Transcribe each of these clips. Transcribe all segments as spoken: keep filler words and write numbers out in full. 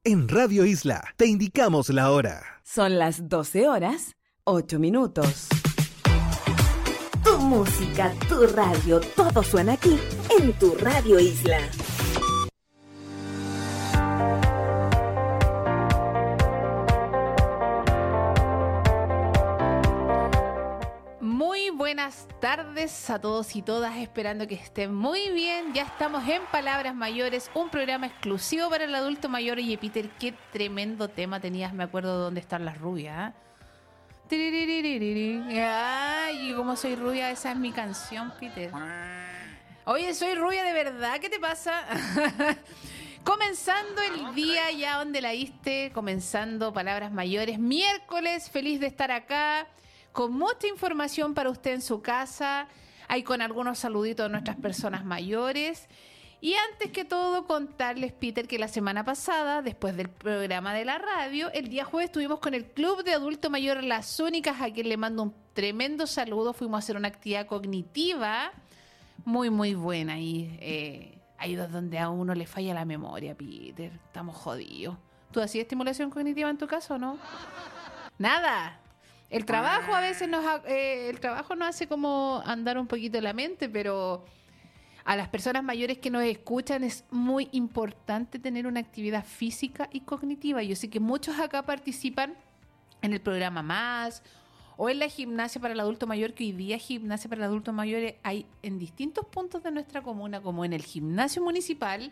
En Radio Isla te indicamos la hora. Son las doce horas, ocho minutos. Tu música, tu radio, todo suena aquí en tu Radio Isla. Muy buenas tardes a todos y todas, esperando que estén muy bien. Ya estamos en Palabras Mayores, un programa exclusivo para el adulto mayor. Oye, Peter, qué tremendo tema tenías, me acuerdo de Dónde están las rubias. ¿eh? Ay, como soy rubia, esa es mi canción, Peter. Oye, soy rubia de verdad, ¿qué te pasa? Comenzando el día ya donde la diste, comenzando Palabras Mayores, miércoles, feliz de estar acá, con mucha información para usted en su casa, hay con algunos saluditos a nuestras personas mayores. Y antes que todo, contarles, Peter, que la semana pasada, después del programa de la radio, el día jueves estuvimos con el Club de Adulto Mayor Las Únicas, a quien le mando un tremendo saludo. Fuimos a hacer una actividad cognitiva muy, muy buena. Y eh, ahí es donde a uno le falla la memoria, Peter. Estamos jodidos. ¿Tú hacías estimulación cognitiva en tu caso o no? Nada. El trabajo a veces nos eh, el trabajo nos hace como andar un poquito la mente, pero a las personas mayores que nos escuchan es muy importante tener una actividad física y cognitiva. Yo sé que muchos acá participan en el programa Más o en la gimnasia para el adulto mayor, que hoy día gimnasia para el adulto mayor hay en distintos puntos de nuestra comuna, como en el gimnasio municipal,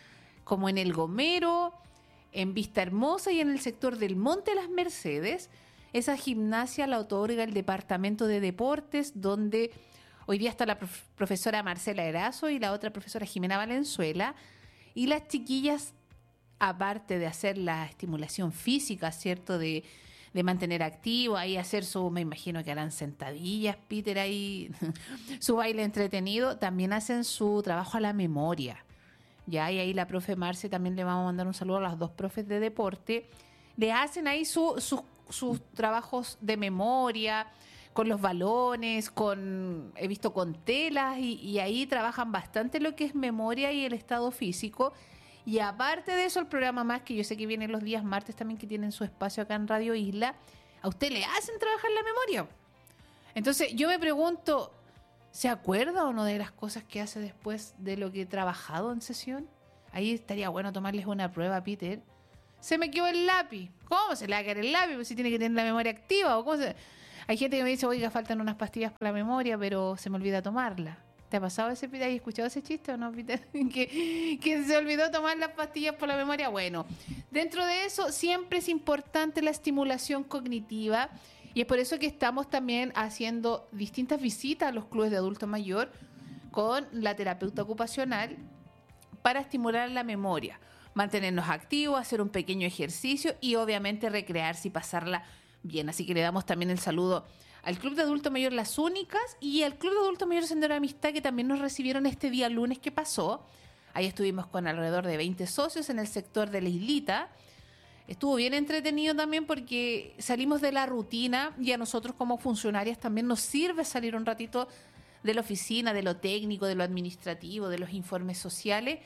como en el Gomero, en Vista Hermosa y en el sector del Monte Las Mercedes. Esa gimnasia la otorga el Departamento de Deportes, donde hoy día está la prof- profesora Marcela Erazo y la otra profesora Jimena Valenzuela. Y las chiquillas, aparte de hacer la estimulación física, ¿cierto? De, de mantener activo, ahí hacer su, me imagino que harán sentadillas, Peter, ahí, su baile entretenido, también hacen su trabajo a la memoria. Ya, y ahí la profe Marce también le vamos a mandar un saludo a las dos profes de deporte. Le hacen ahí su, sus sus trabajos de memoria, con los balones, con he visto con telas, y, y ahí trabajan bastante lo que es memoria y el estado físico. Y aparte de eso, el programa Más, que yo sé que vienen los días martes también, que tienen su espacio acá en Radio Isla, a usted le hacen trabajar la memoria. Entonces yo me pregunto, ¿se acuerda o no de las cosas que hace después de lo que he trabajado en sesión? Ahí estaría bueno tomarles una prueba, Peter. Se me quedó el lápiz. ¿Cómo se le va a caer el lápiz? Pues si tiene que tener la memoria activa. ¿O cómo se... Hay gente que me dice, oiga, faltan unas pastillas para la memoria, pero se me olvida tomarla. ¿Te ha pasado ese, Peter? ¿Has escuchado ese chiste o no, Peter? que, que se olvidó tomar las pastillas por la memoria. Bueno, dentro de eso siempre es importante la estimulación cognitiva, y es por eso que estamos también haciendo distintas visitas a los clubes de adulto mayor con la terapeuta ocupacional para estimular la memoria, mantenernos activos, hacer un pequeño ejercicio y obviamente recrearse y pasarla bien. Así que le damos también el saludo al Club de Adulto Mayor Las Únicas y al Club de Adulto Mayor Sendero de Amistad, que también nos recibieron este día lunes que pasó. Ahí estuvimos con alrededor de veinte socios en el sector de la Islita. Estuvo bien entretenido también porque salimos de la rutina, y a nosotros como funcionarias también nos sirve salir un ratito de la oficina, de lo técnico, de lo administrativo, de los informes sociales.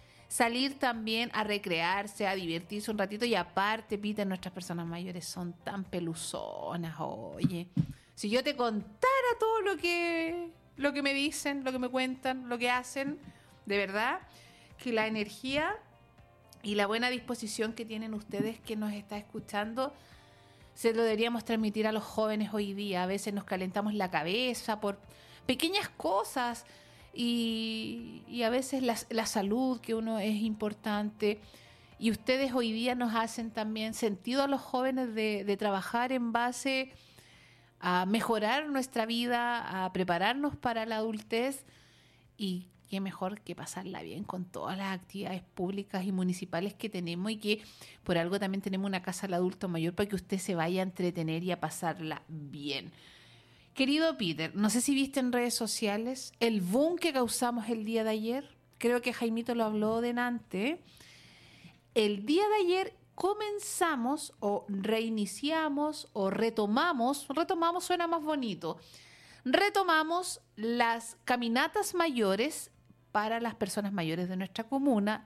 Salir también a recrearse, a divertirse un ratito. Y aparte, Peter, nuestras personas mayores son tan peluzonas. Oye, si yo te contara todo lo que, lo que me dicen, lo que me cuentan, lo que hacen, de verdad, que la energía y la buena disposición que tienen ustedes que nos está escuchando, se lo deberíamos transmitir a los jóvenes hoy día. A veces nos calentamos la cabeza por pequeñas cosas, Y, y a veces la, la salud, que uno es importante, y ustedes hoy día nos hacen también sentido a los jóvenes de, de trabajar en base a mejorar nuestra vida, a prepararnos para la adultez, y qué mejor que pasarla bien con todas las actividades públicas y municipales que tenemos, y que por algo también tenemos una casa al adulto mayor, para que usted se vaya a entretener y a pasarla bien. Querido Peter, no sé si viste en redes sociales el boom que causamos el día de ayer. Creo que Jaimito lo habló delante. El día de ayer comenzamos o reiniciamos o retomamos, retomamos suena más bonito, retomamos las caminatas mayores para las personas mayores de nuestra comuna,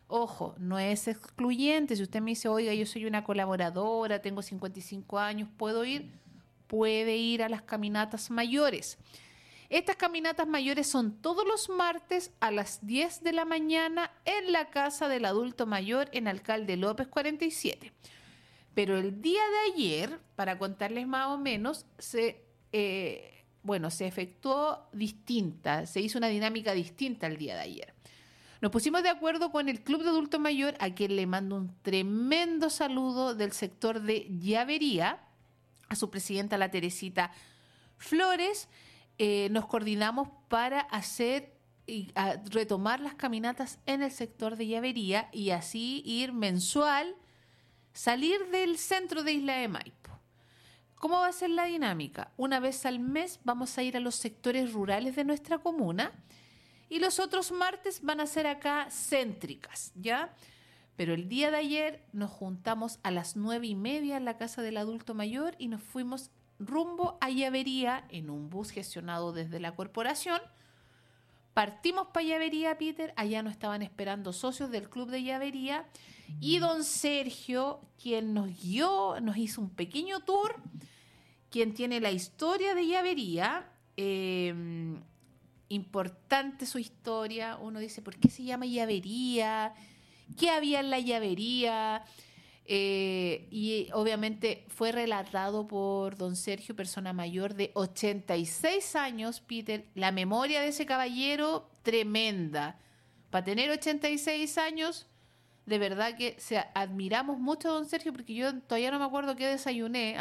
Ojo, no es excluyente. Si usted me dice, oiga, yo soy una colaboradora, tengo cincuenta y cinco años, ¿puedo ir? Puede ir a las caminatas mayores. Estas caminatas mayores son todos los martes a las diez de la mañana en la Casa del Adulto Mayor en Alcalde López cuarenta y siete. Pero el día de ayer, para contarles más o menos, se, eh, bueno, se efectuó distinta, se hizo una dinámica distinta el día de ayer. Nos pusimos de acuerdo con el Club de Adulto Mayor, a quien le mando un tremendo saludo del sector de Llavería, a su presidenta, la Teresita Flores. Eh, nos coordinamos para hacer y a retomar las caminatas en el sector de Llavería y así ir mensual, salir del centro de Isla de Maipo. ¿Cómo va a ser la dinámica? Una vez al mes vamos a ir a los sectores rurales de nuestra comuna y los otros martes van a ser acá céntricas, ¿ya? Pero el día de ayer nos juntamos a las nueve y media en la Casa del Adulto Mayor y nos fuimos rumbo a Llavería en un bus gestionado desde la corporación. Partimos para Llavería, Peter, allá nos estaban esperando socios del Club de Llavería y don Sergio, quien nos guió, nos hizo un pequeño tour, quien tiene la historia de Llavería. Eh, importante su historia. Uno dice, ¿por qué se llama Llavería? ¿Qué había en la Llavería? Eh, y obviamente fue relatado por don Sergio, persona mayor de ochenta y seis años, Peter. La memoria de ese caballero, tremenda. Para tener ochenta y seis años, de verdad que se, admiramos mucho a don Sergio, porque yo todavía no me acuerdo qué desayuné.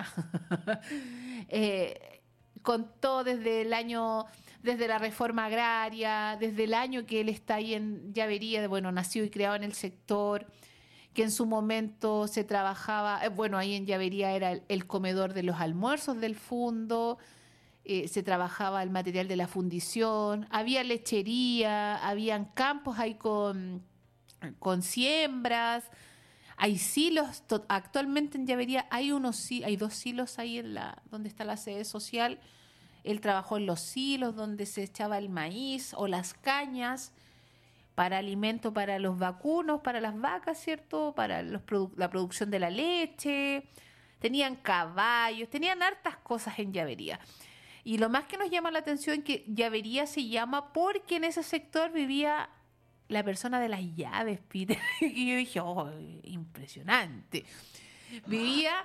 eh, contó desde el año, desde la reforma agraria, desde el año que él está ahí en Llavería, bueno, nació y creado en el sector, que en su momento se trabajaba, eh, bueno, ahí en Llavería era el, el comedor de los almuerzos del fundo, eh, se trabajaba el material de la fundición, había lechería, habían campos ahí con, con siembras, hay silos, to- actualmente en Llavería hay unos hay dos silos ahí en la donde está la sede social. Él trabajó en los silos donde se echaba el maíz o las cañas para alimento para los vacunos, para las vacas, ¿cierto? Para los produ- la producción de la leche. Tenían caballos, tenían hartas cosas en Llavería. Y lo más que nos llama la atención es que Llavería se llama porque en ese sector vivía la persona de las llaves, Peter. Y yo dije, oh, impresionante. Vivía,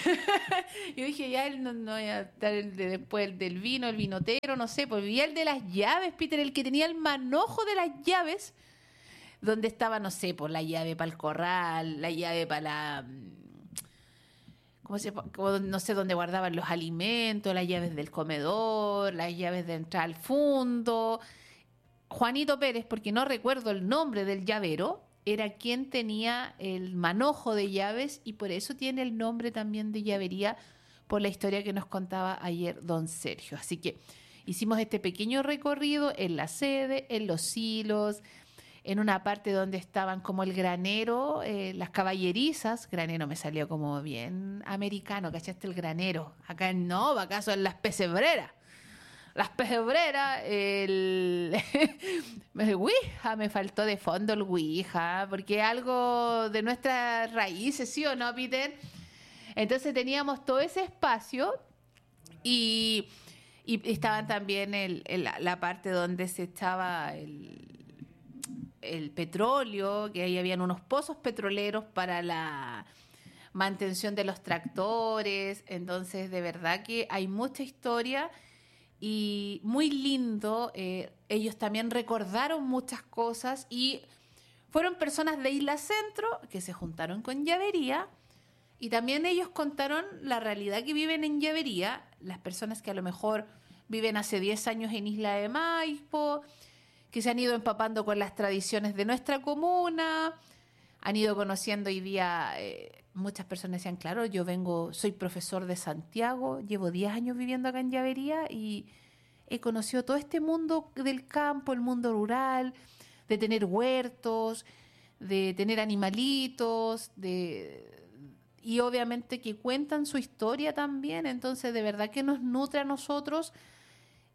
yo dije, ya él no, no ya estar el de, después el del vino, el vinotero, no sé, pues vivía el de las llaves, Peter, el que tenía el manojo de las llaves, donde estaba, no sé, pues la llave para el corral, la llave para la, ¿cómo se, como, no sé, dónde guardaban los alimentos, las llaves del comedor, las llaves de entrar al fondo. Juanito Pérez, porque no recuerdo el nombre del llavero, era quien tenía el manojo de llaves y por eso tiene el nombre también de Llavería, por la historia que nos contaba ayer don Sergio. Así que hicimos este pequeño recorrido en la sede, en los silos, en una parte donde estaban como el granero, eh, las caballerizas. Granero me salió como bien americano, ¿cachaste? El granero. Acá no, acá son las pesebreras. Las pesebreras, el Ouija, me faltó de fondo el Ouija, porque algo de nuestras raíces, ¿sí o no, Peter? Entonces teníamos todo ese espacio y, y estaban también el, el, la parte donde se echaba el, el petróleo, que ahí habían unos pozos petroleros para la mantención de los tractores. Entonces, de verdad que hay mucha historia. Y muy lindo, eh, ellos también recordaron muchas cosas y fueron personas de Isla Centro que se juntaron con Llavería y también ellos contaron la realidad que viven en Llavería, las personas que a lo mejor viven hace diez años en Isla de Maipo, que se han ido empapando con las tradiciones de nuestra comuna, han ido conociendo hoy día... Eh, muchas personas decían, claro, yo vengo, soy profesor de Santiago, llevo diez años viviendo acá en Llavería y he conocido todo este mundo del campo, el mundo rural, de tener huertos, de tener animalitos, de y obviamente que cuentan su historia también. Entonces, de verdad que nos nutre a nosotros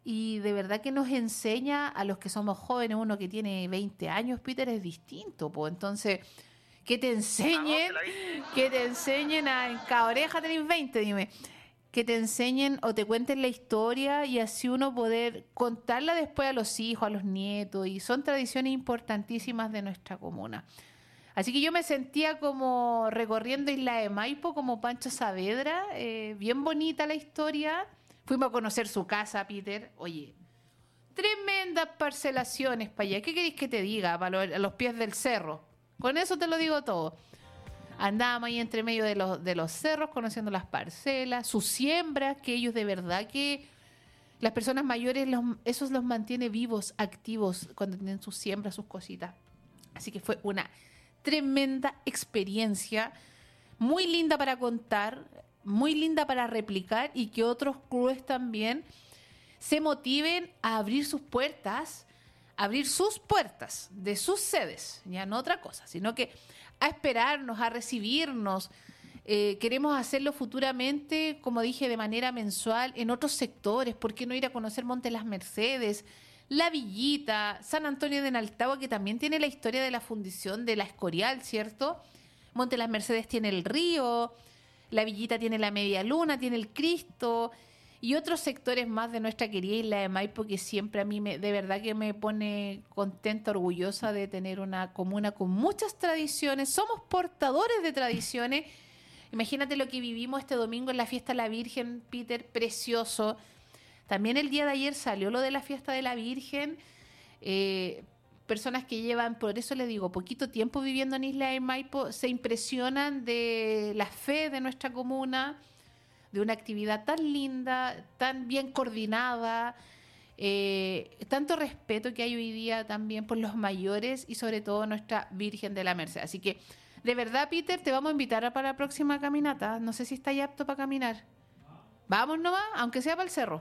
y de verdad que nos enseña a los que somos jóvenes, uno que tiene veinte años, Peter, es distinto, pues entonces, que te enseñen, que te enseñen a, en cada oreja tenés veinte, dime, que te enseñen o te cuenten la historia y así uno poder contarla después a los hijos, a los nietos, y son tradiciones importantísimas de nuestra comuna. Así que yo me sentía como recorriendo Isla de Maipo, como Pancho Saavedra, eh, bien bonita la historia. Fuimos a conocer su casa, Peter. Oye, tremendas parcelaciones para allá. ¿Qué queréis que te diga? Para los, a los pies del cerro. Con eso te lo digo todo. Andábamos ahí entre medio de los, de los cerros, conociendo las parcelas, sus siembras, que ellos de verdad que las personas mayores, los, esos los mantiene vivos, activos, cuando tienen sus siembras, sus cositas. Así que fue una tremenda experiencia, muy linda para contar, muy linda para replicar y que otros clubes también se motiven a abrir sus puertas, abrir sus puertas de sus sedes, ya no otra cosa, sino que a esperarnos, a recibirnos. Eh, queremos hacerlo futuramente, como dije, de manera mensual en otros sectores. ¿Por qué no ir a conocer Monte Las Mercedes, La Villita, San Antonio de Naltagua, que también tiene la historia de la fundición de la Escorial, ¿cierto? Monte Las Mercedes tiene el río, La Villita tiene la Media Luna, tiene el Cristo y otros sectores más de nuestra querida Isla de Maipo, que siempre a mí me, de verdad que me pone contenta, orgullosa de tener una comuna con muchas tradiciones. Somos portadores de tradiciones. Imagínate lo que vivimos este domingo en la fiesta de la Virgen, Peter, precioso. También el día de ayer salió lo de la fiesta de la Virgen. Eh, personas que llevan, por eso les digo, poquito tiempo viviendo en Isla de Maipo, se impresionan de la fe de nuestra comuna, de una actividad tan linda, tan bien coordinada, eh, tanto respeto que hay hoy día también por los mayores y sobre todo nuestra Virgen de la Merced. Así que, de verdad, Peter, te vamos a invitar para la próxima caminata. No sé si estás apto para caminar. Vamos nomás, aunque sea para el cerro.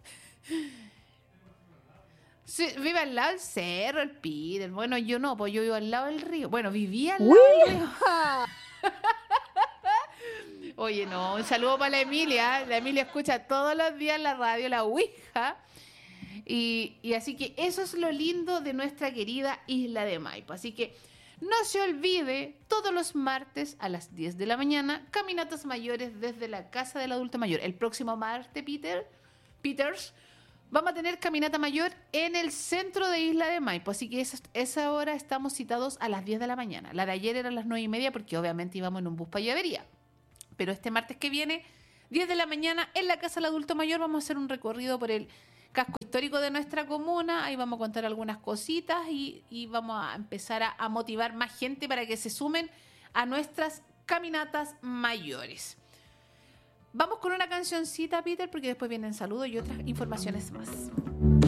Sí, vive al lado del cerro, el Peter. Bueno, yo no, pues yo vivo al lado del río. Bueno, vivía al lado del río. Oye, no, un saludo para la Emilia. La Emilia escucha todos los días la radio, la Ouija. Y, y así que eso es lo lindo de nuestra querida Isla de Maipo. Así que no se olvide, todos los martes a las diez de la mañana, caminatas mayores desde la Casa del Adulto Mayor. El próximo martes, Peter, Peters, vamos a tener caminata mayor en el centro de Isla de Maipo. Así que esa, esa hora estamos citados a las diez de la mañana. La de ayer era a las nueve y media porque obviamente íbamos en un bus para Llavería. Pero este martes que viene, diez de la mañana, en la Casa del Adulto Mayor, vamos a hacer un recorrido por el casco histórico de nuestra comuna. Ahí vamos a contar algunas cositas y, y vamos a empezar a, a motivar más gente para que se sumen a nuestras caminatas mayores. Vamos con una cancioncita, Peter, porque después vienen saludos y otras informaciones más.